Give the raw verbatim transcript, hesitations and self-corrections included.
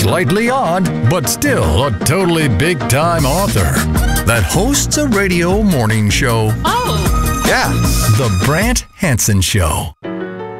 slightly odd, but still a totally big-time author that hosts a radio morning show. Oh! Yeah. The Brant Hansen Show.